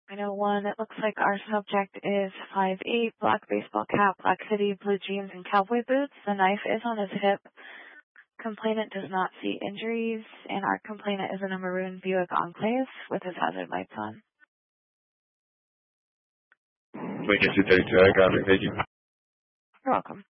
I know one. It looks like our subject is 5'8", black baseball cap, black hoodie, blue jeans, and cowboy boots. The knife is on his hip. Complainant does not see injuries, and our complainant is in a maroon Buick Enclave with his hazard lights on. Lincoln 232, I got it. Thank you. You're welcome.